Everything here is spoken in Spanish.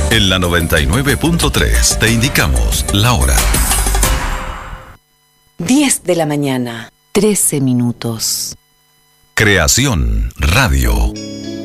En la 99.3 te indicamos la hora. 10 de la mañana, 13 minutos. Creación Radio.